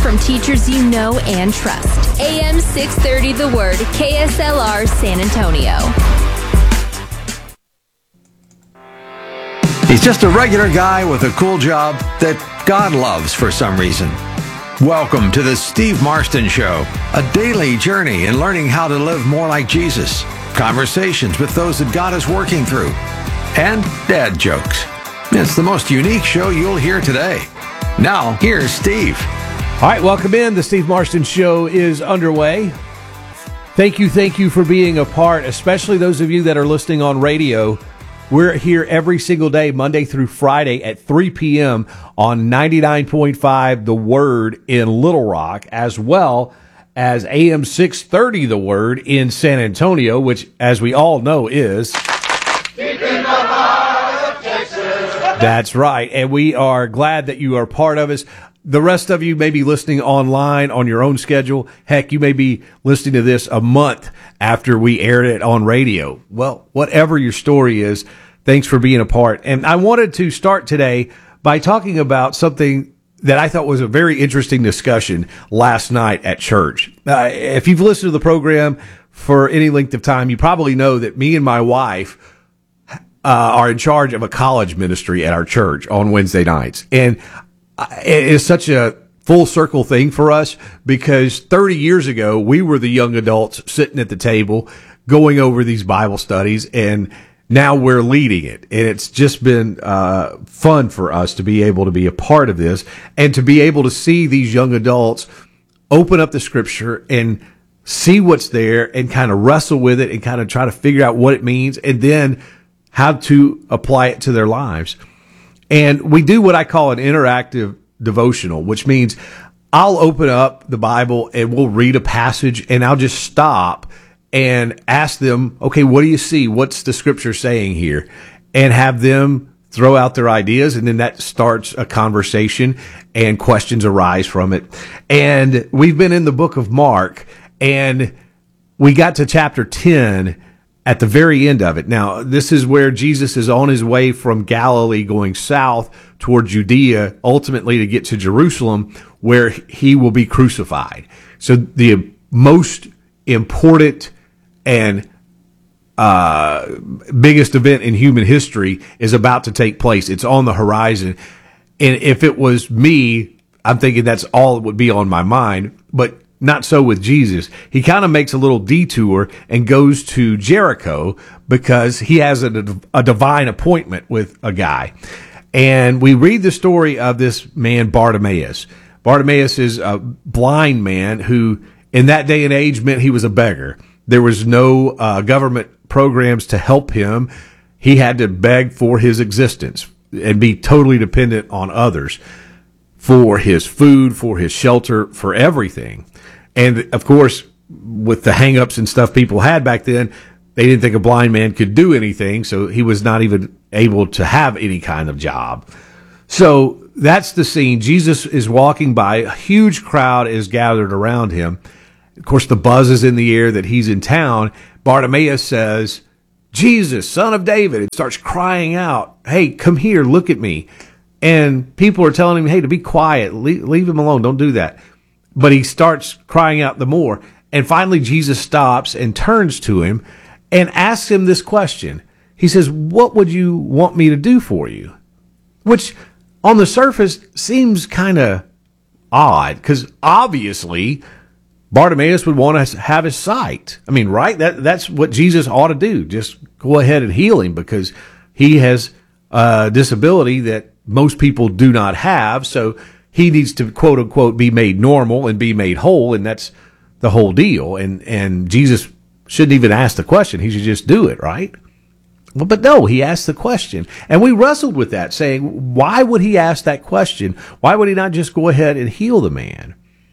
from teachers you know and trust. AM 630 The Word, KSLR San Antonio. He's just a regular guy with a cool job that God loves for some reason. Welcome to the Steve Marston Show, a daily journey in learning how to live more like Jesus, conversations with those that God is working through, and dad jokes. It's the most unique show you'll hear today. Now, here's Steve. All right, welcome in. The Steve Marston Show is underway. Thank you for being a part, especially those of you that are listening on radio. We're here every single day, Monday through Friday at 3 p.m. on 99.5 The Word in Little Rock, as well as AM 630 The Word in San Antonio, which, as we all know, is... Deep in the heart of Texas. That's right, and we are glad that you are part of us. The rest of you may be listening online on your own schedule. Heck, you may be listening to this a month after we aired it on radio. Well, whatever your story is, thanks for being a part. And I wanted to start today by talking about something that I thought was a very interesting discussion last night at church. If you've listened to the program for any length of time, you probably know that me and my wife are in charge of a college ministry at our church on Wednesday nights. And it is such a full circle thing for us because 30 years ago, we were the young adults sitting at the table going over these Bible studies, and now we're leading it. And it's just been fun for us to be able to be a part of this and to be able to see these young adults open up the scripture and see what's there and kind of wrestle with it and kind of try to figure out what it means and then how to apply it to their lives. And we do what I call an interactive devotional, which means I'll open up the Bible and we'll read a passage and I'll just stop and ask them, okay, what do you see? What's the scripture saying here? And have them throw out their ideas. And then that starts a conversation and questions arise from it. And we've been in the book of Mark and we got to chapter 10 at the very end of it. Now, this is where Jesus is on his way from Galilee going south toward Judea, ultimately to get to Jerusalem, where he will be crucified. So the most important and biggest event in human history is about to take place. It's on the horizon. And if it was me, I'm thinking that's all that would be on my mind. But not so with Jesus. He kind of makes a little detour and goes to Jericho because he has a divine appointment with a guy. And we read the story of this man, Bartimaeus. Bartimaeus is a blind man who, in that day and age, meant he was a beggar. There was no government programs to help him. He had to beg for his existence and be totally dependent on others for his food, for his shelter, for everything. And, of course, with the hang-ups and stuff people had back then, they didn't think a blind man could do anything, so he was not even able to have any kind of job. So that's the scene. Jesus is walking by. A huge crowd is gathered around him. Of course, the buzz is in the air that he's in town. Bartimaeus says, "Jesus, son of David," and starts crying out, "Hey, come here, look at me." And people are telling him, hey, to be quiet, leave him alone, don't do that. But he starts crying out the more. And finally, Jesus stops and turns to him and asks him this question. He says, "What would you want me to do for you?" Which on the surface seems kind of odd because obviously Bartimaeus would want to have his sight. I mean, right? That's what Jesus ought to do. Just go ahead and heal him because he has a disability that most people do not have. So he needs to, quote unquote, be made normal and be made whole, and that's the whole deal. And Jesus shouldn't even ask the question. He should just do it, right? Well, but no, he asked the question. And we wrestled with that, saying, why would he ask that question? Why would he not just go ahead and heal the man?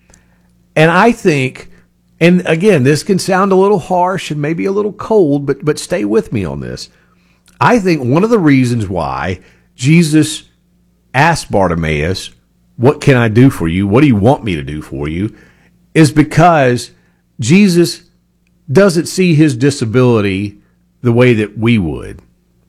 And I think, and again, this can sound a little harsh and maybe a little cold, but stay with me on this. I think one of the reasons why Jesus asked Bartimaeus, "What can I do for you? What do you want me to do for you?" is because Jesus doesn't see his disability the way that we would.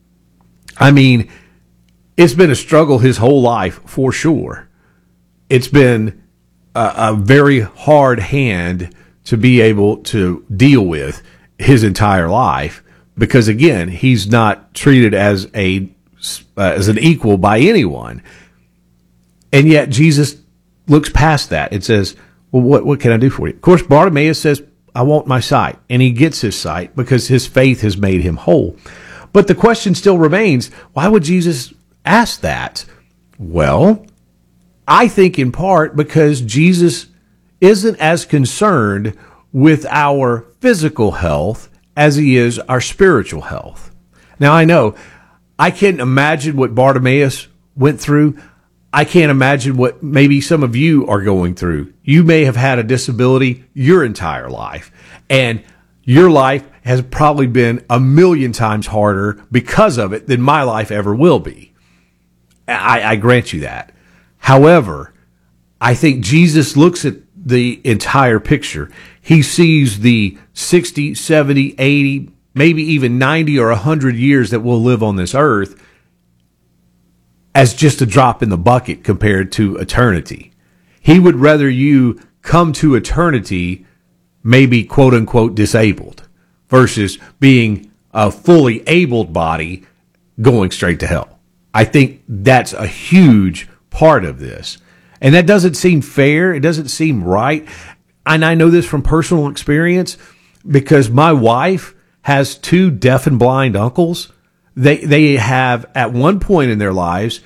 I mean, it's been a struggle his whole life, for sure. It's been a very hard hand to be able to deal with his entire life, because again, he's not treated as an equal by anyone. And yet Jesus looks past that and says, well, what can I do for you? Of course, Bartimaeus says, I want my sight. And he gets his sight because his faith has made him whole. But the question still remains, why would Jesus ask that? Well, I think in part because Jesus isn't as concerned with our physical health as he is our spiritual health. Now, I know I can't imagine what Bartimaeus went through. I can't imagine what maybe some of you are going through. You may have had a disability your entire life, and your life has probably been a million times harder because of it than my life ever will be. I grant you that. However, I think Jesus looks at the entire picture. He sees the 60, 70, 80, maybe even 90 or 100 years that we'll live on this earth as just a drop in the bucket compared to eternity. He would rather you come to eternity maybe quote unquote disabled versus being a fully abled body going straight to hell. I think that's a huge part of this. And that doesn't seem fair. It doesn't seem right. And I know this from personal experience because my wife has two deaf and blind uncles. They have at one point in their lives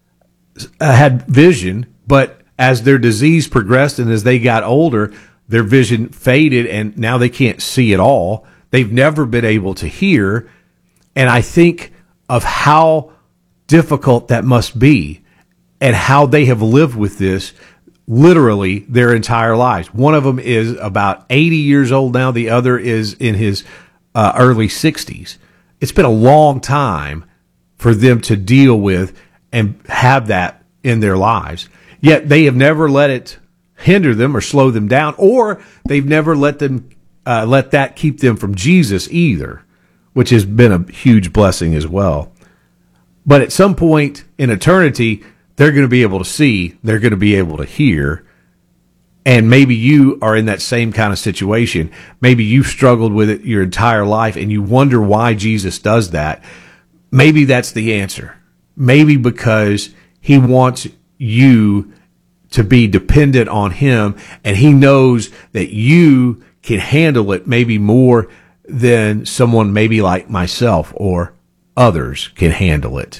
had vision, but as their disease progressed and as they got older, their vision faded and now they can't see at all. They've never been able to hear. And I think of how difficult that must be and how they have lived with this literally their entire lives. One of them is about 80 years old now. The other is in his early 60s. It's been a long time for them to deal with and have that in their lives. Yet they have never let it hinder them or slow them down, or they've never let that keep them from Jesus either, which has been a huge blessing as well. But at some point in eternity, they're going to be able to see, they're going to be able to hear, and maybe you are in that same kind of situation. Maybe you've struggled with it your entire life and you wonder why Jesus does that. Maybe that's the answer. Maybe because he wants you to be dependent on him, and he knows that you can handle it maybe more than someone maybe like myself or others can handle it.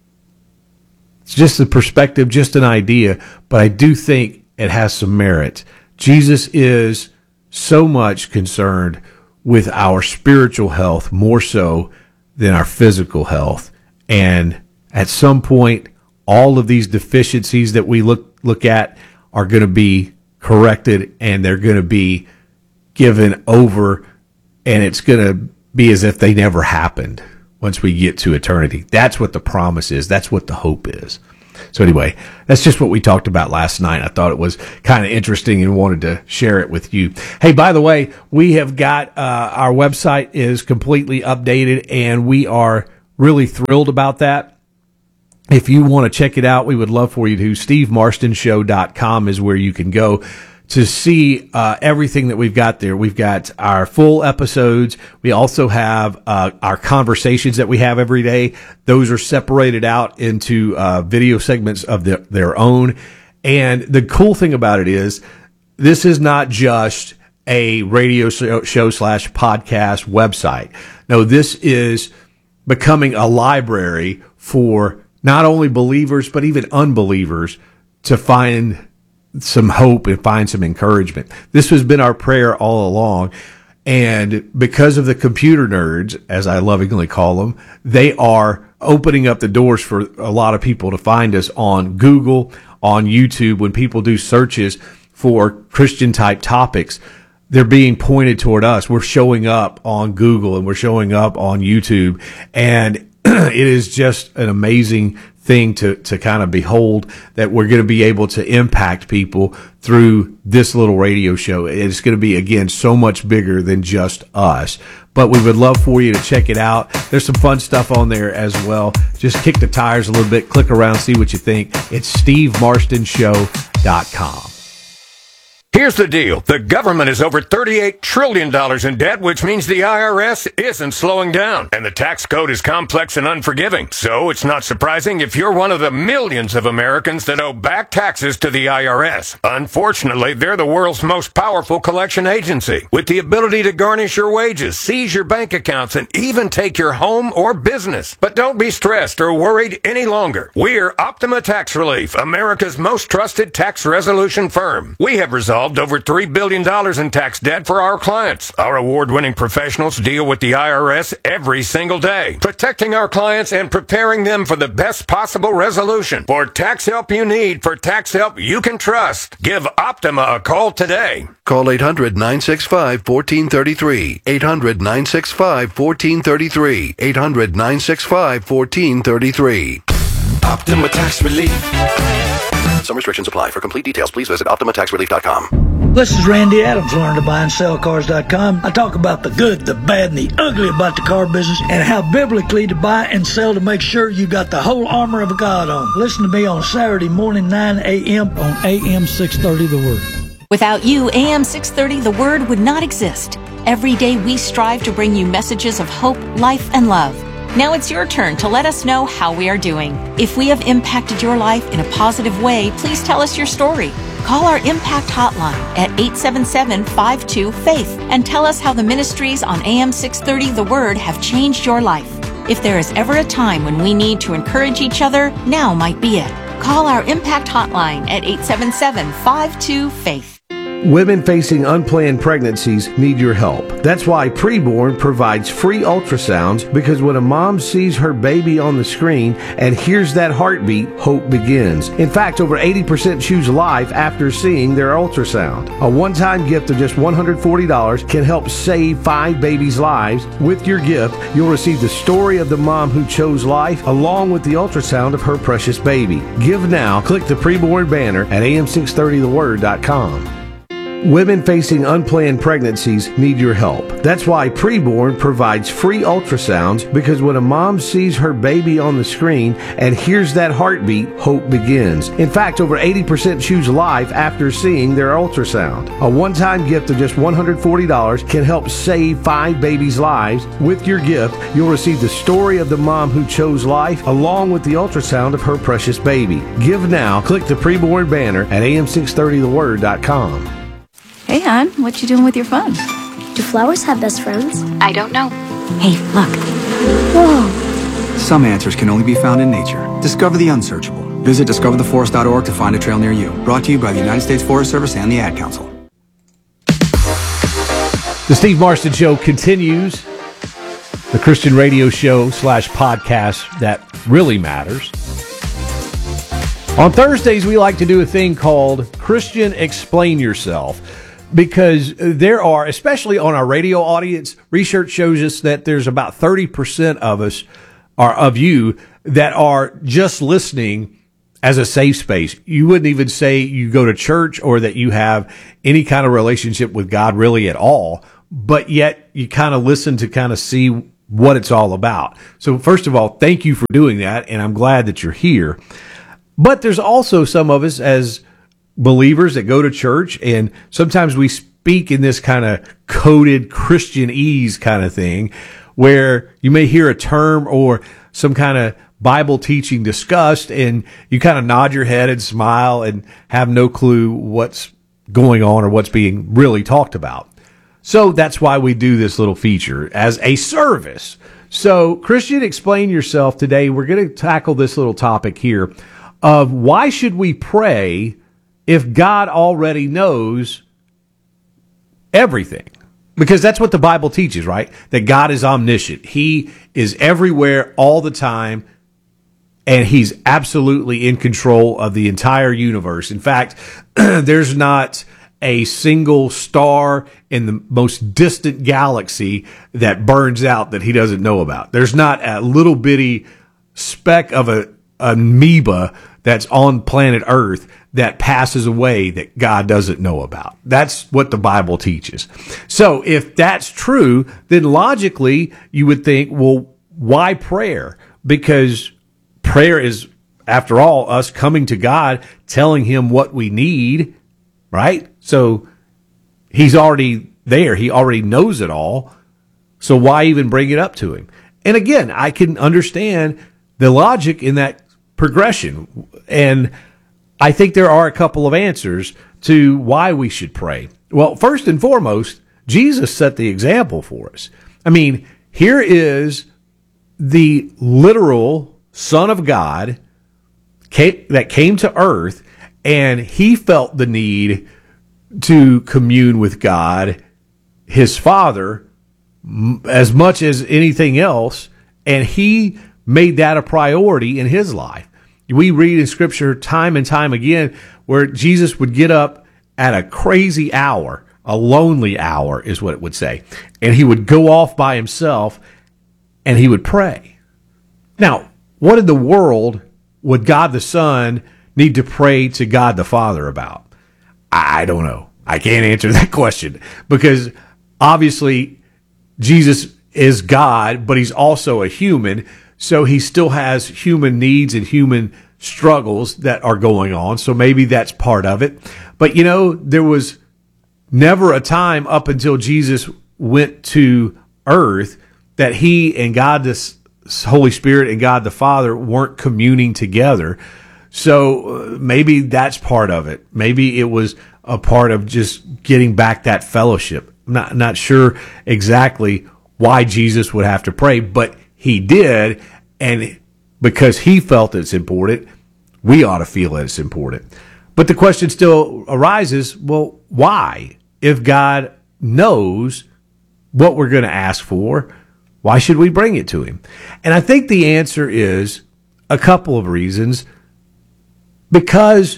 It's just a perspective, just an idea, but I do think it has some merit. Jesus is so much concerned with our spiritual health more so than our physical health. And at some point, all of these deficiencies that we look at are going to be corrected, and they're going to be given over, and it's going to be as if they never happened once we get to eternity. That's what the promise is. That's what the hope is. So anyway, that's just what we talked about last night. I thought it was kind of interesting and wanted to share it with you. Hey, by the way, we have got our website is completely updated, and we are really thrilled about that. If you want to check it out, we would love for you to. SteveMarstonShow.com is where you can go to see everything that we've got there. We've got our full episodes. We also have our conversations that we have every day. Those are separated out into video segments of their own. And the cool thing about it is this is not just a radio show / podcast website. No, this is becoming a library for not only believers, but even unbelievers to find some hope and find some encouragement. This has been our prayer all along. And because of the computer nerds, as I lovingly call them, they are opening up the doors for a lot of people to find us on Google, on YouTube. When people do searches for Christian type topics, they're being pointed toward us. We're showing up on Google and we're showing up on YouTube. And it is just an amazing thing to kind of behold that we're going to be able to impact people through this little radio show. It's going to be, again, so much bigger than just us. But we would love for you to check it out. There's some fun stuff on there as well. Just kick the tires a little bit, click around, see what you think. It's SteveMarstonShow.com. Here's the deal. The government is over $38 trillion in debt, which means the IRS isn't slowing down. And the tax code is complex and unforgiving. So it's not surprising if you're one of the millions of Americans that owe back taxes to the IRS. Unfortunately, they're the world's most powerful collection agency, with the ability to garnish your wages, seize your bank accounts, and even take your home or business. But don't be stressed or worried any longer. We're Optima Tax Relief, America's most trusted tax resolution firm. We have resolved over $3 billion in tax debt for our clients. Our award-winning professionals deal with the IRS every single day, protecting our clients and preparing them for the best possible resolution. For tax help you need, for tax help you can trust, give Optima a call today. Call 800-965-1433. 800-965-1433. 800-965-1433. Optima Tax Relief. Some restrictions apply. For complete details, please visit OptimaTaxRelief.com. This is Randy Adams, learn to buyandSellCars.com. I talk about the good, the bad, and the ugly about the car business and how biblically to buy and sell to make sure you got the whole armor of God on. Listen to me on Saturday morning, 9 a.m. on AM 630 The Word. Without you, AM 630 The Word would not exist. Every day we strive to bring you messages of hope, life, and love. Now it's your turn to let us know how we are doing. If we have impacted your life in a positive way, please tell us your story. Call our Impact Hotline at 877-52-FAITH and tell us how the ministries on AM 630 The Word have changed your life. If there is ever a time when we need to encourage each other, now might be it. Call our Impact Hotline at 877-52-FAITH. Women facing unplanned pregnancies need your help. That's why Preborn provides free ultrasounds, because when a mom sees her baby on the screen and hears that heartbeat, hope begins. In fact, over 80% choose life after seeing their ultrasound. A one-time gift of just $140 can help save 5 babies' lives. With your gift, you'll receive the story of the mom who chose life, along with the ultrasound of her precious baby. Give now. Click the Preborn banner at am630theword.com. Women facing unplanned pregnancies need your help. That's why Preborn provides free ultrasounds, because when a mom sees her baby on the screen and hears that heartbeat, hope begins. In fact, over 80% choose life after seeing their ultrasound. A one-time gift of just $140 can help save 5 babies' lives. With your gift, you'll receive the story of the mom who chose life, along with the ultrasound of her precious baby. Give now. Click the Preborn banner at am630theword.com. Hey, hon, what you doing with your phone? Do flowers have best friends? I don't know. Hey, look. Whoa. Some answers can only be found in nature. Discover the unsearchable. Visit discovertheforest.org to find a trail near you. Brought to you by the United States Forest Service and the Ad Council. The Steve Marston Show continues. The Christian radio show / podcast that really matters. On Thursdays, we like to do a thing called Christian Explain Yourself, because there are, especially on our radio audience, research shows us that there's about 30% of us, or of you, that are just listening as a safe space. You wouldn't even say you go to church or that you have any kind of relationship with God really at all, but yet you kind of listen to kind of see what it's all about. So first of all, thank you for doing that, and I'm glad that you're here. But there's also some of us as believers that go to church, and sometimes we speak in this kind of coded Christianese kind of thing, where you may hear a term or some kind of Bible teaching discussed, and you kind of nod your head and smile and have no clue what's going on or what's being really talked about. So that's why we do this little feature as a service. So, Christian, Explain Yourself today. We're going to tackle this little topic here of why should we pray if God already knows everything? Because that's what the Bible teaches, right? That God is omniscient. He is everywhere all the time, and he's absolutely in control of the entire universe. In fact, there's not a single star in the most distant galaxy that burns out that he doesn't know about. There's not a little bitty speck of an amoeba that's on planet Earth that passes away that God doesn't know about. That's what the Bible teaches. So if that's true, then logically you would think, well, why prayer? Because prayer is, after all, us coming to God, telling him what we need, right? So he's already there. He already knows it all. So why even bring it up to him? And again, I can understand the logic in that progression. And I think there are a couple of answers to why we should pray. Well, first and foremost, Jesus set the example for us. I mean, here is the literal Son of God that came to earth, and he felt the need to commune with God, his Father, as much as anything else, and he made that a priority in his life. We read in Scripture time and time again where Jesus would get up at a crazy hour, a lonely hour is what it would say, and he would go off by himself and he would pray. Now, what in the world would God the Son need to pray to God the Father about? I don't know. I can't answer that question because obviously Jesus is God, but he's also a human, so he still has human needs and human struggles that are going on, so maybe that's part of it. But, you know, there was never a time up until Jesus went to earth that he and God the Holy Spirit and God the Father weren't communing together. So maybe that's part of it. Maybe it was a part of just getting back that fellowship. I'm not sure exactly why Jesus would have to pray, but he did, and because he felt it's important, we ought to feel that it's important. But the question still arises, well, why? If God knows what we're going to ask for, why should we bring it to him? And I think the answer is a couple of reasons. Because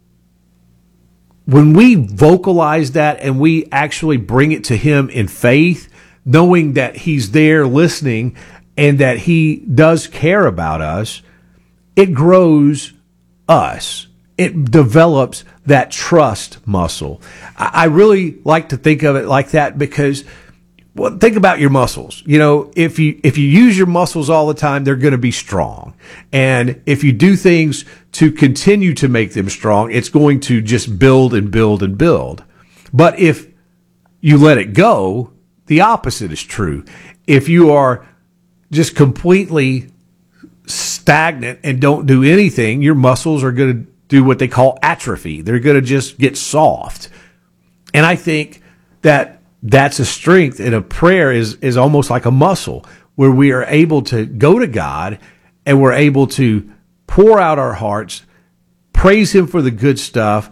when we vocalize that and we actually bring it to him in faith, knowing that he's there listening and that he does care about us, it grows us. It develops that trust muscle. I really like to think of it like that because, well, think about your muscles. You know, if you use your muscles all the time, they're going to be strong. And if you do things to continue to make them strong, it's going to just build and build and build. But if you let it go, the opposite is true. If you are just completely stagnant and don't do anything, your muscles are going to do what they call atrophy. They're going to just get soft. And I think that that's a strength, and a prayer is almost like a muscle where we are able to go to God and we're able to pour out our hearts, praise him for the good stuff,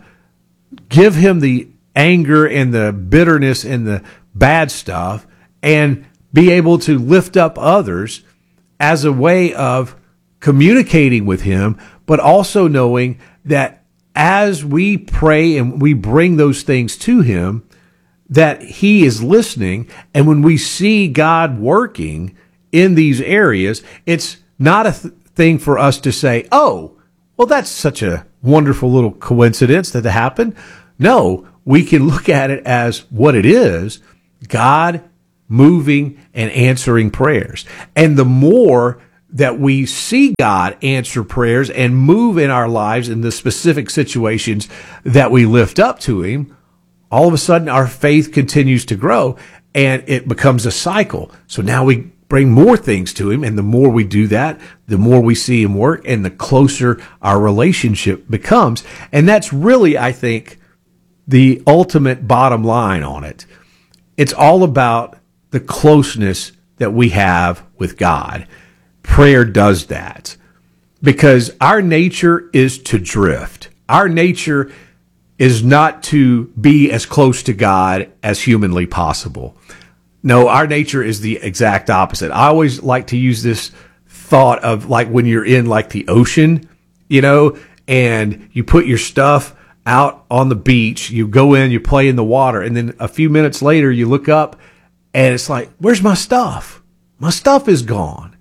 give him the anger and the bitterness and the bad stuff, and be able to lift up others as a way of communicating with him, but also knowing that as we pray and we bring those things to him, that he is listening. And when we see God working in these areas, it's not a thing for us to say, oh, well, that's such a wonderful little coincidence that happened. No, we can look at it as what it is, God moving and answering prayers. And the more that we see God answer prayers and move in our lives in the specific situations that we lift up to him, all of a sudden our faith continues to grow and it becomes a cycle. So now we bring more things to him, and the more we do that, the more we see him work and the closer our relationship becomes. And that's really, I think, the ultimate bottom line on it. It's all about the closeness that we have with God. Prayer does that because our nature is to drift. Our nature is not to be as close to God as humanly possible. No, our nature is the exact opposite. I always like to use this thought of like when you're in like the ocean, you know, and you put your stuff out on the beach, you go in, you play in the water, and then a few minutes later you look up and it's like, where's my stuff? My stuff is gone.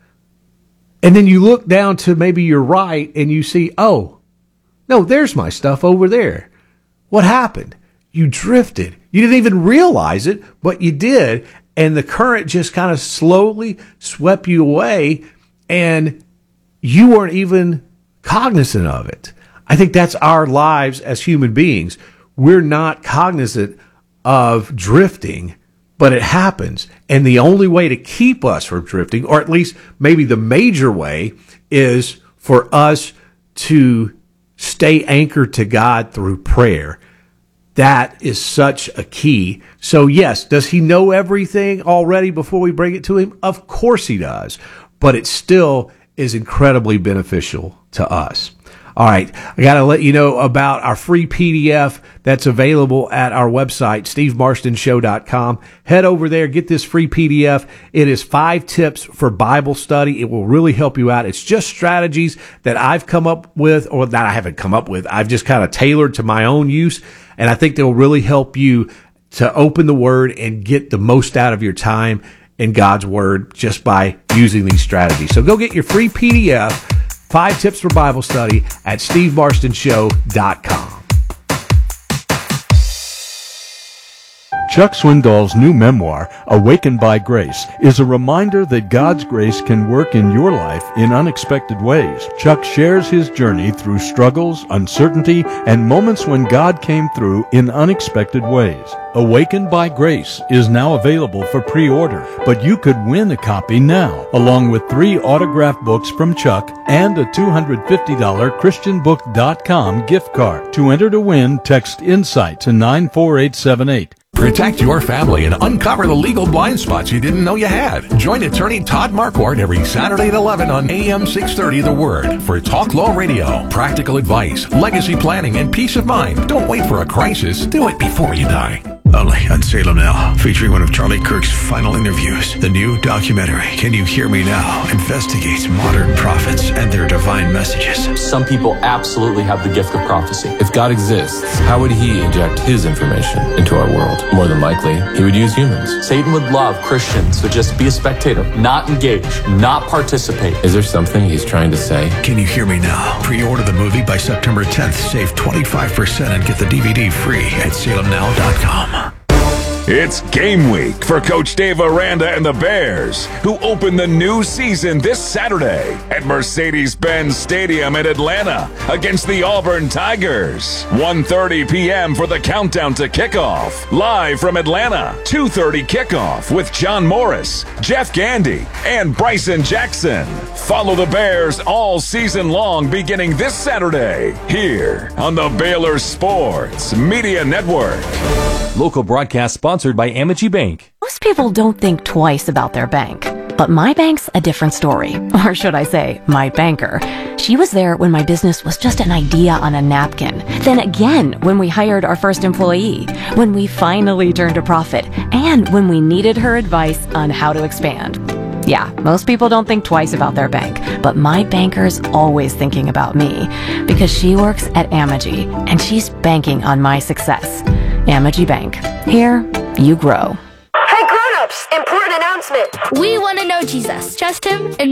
And then you look down to maybe your right and you see, oh, no, there's my stuff over there. What happened? You drifted. You didn't even realize it, but you did. And the current just kind of slowly swept you away and you weren't even cognizant of it. I think that's our lives as human beings. we're not cognizant of drifting, but it happens. And the only way to keep us from drifting, or at least maybe the major way, is for us to stay anchored to God through prayer. That is such a key. So yes, does he know everything already before we bring it to him? Of course he does. But it still is incredibly beneficial to us. All right, I got to let you know about our free PDF that's available at our website, stevemarsdenshow.com. Head over there, get this free PDF. It is 5 tips for Bible study. It will really help you out. It's just strategies that I've come up with, or that I haven't come up with. I've just kind of tailored to my own use, and I think they'll really help you to open the Word and get the most out of your time in God's Word just by using these strategies. So go get your free PDF, 5 tips for Bible study, at stevemarsdenshow.com. Chuck Swindoll's new memoir, Awakened by Grace, is a reminder that God's grace can work in your life in unexpected ways. Chuck shares his journey through struggles, uncertainty, and moments when God came through in unexpected ways. Awakened by Grace is now available for pre-order, but you could win a copy now, along with 3 autographed books from Chuck and a $250 ChristianBook.com gift card. To enter to win, text INSIGHT to 94878. Protect your family and uncover the legal blind spots you didn't know you had. Join attorney Todd Marquardt every Saturday at 11 on AM 630 The Word for Talk Law Radio. Practical advice, legacy planning, and peace of mind. Don't wait for a crisis. Do it before you die. Only on Salem Now, featuring one of Charlie Kirk's final interviews. The new documentary, Can You Hear Me Now?, investigates modern prophets and their divine messages. Some people absolutely have the gift of prophecy. If God exists, how would he inject his information into our world? More than likely, he would use humans. Satan would love Christians to just be a spectator, not engage, not participate. Is there something he's trying to say? Can You Hear Me Now? Pre-order the movie by September 10th. Save 25% and get the DVD free at salemnow.com. It's game week for Coach Dave Aranda and the Bears, who open the new season this Saturday at Mercedes-Benz Stadium in Atlanta against the Auburn Tigers. 1:30 p.m. for the countdown to kickoff. Live from Atlanta, 2:30 kickoff with John Morris, Jeff Gandy, and Bryson Jackson. Follow the Bears all season long beginning this Saturday here on the Baylor Sports Media Network. Local broadcast sponsored by Amity Bank. Most people don't think twice about their bank, but my bank's a different story. Or should I say, my banker. She was there when my business was just an idea on a napkin. Then again, when we hired our first employee, when we finally turned a profit, and when we needed her advice on how to expand. Yeah, most people don't think twice about their bank, but my banker's always thinking about me because she works at Amity, and she's banking on my success. Amity Bank. Here, you grow. Hey grown-ups, important announcement. We want to know Jesus. Trust him and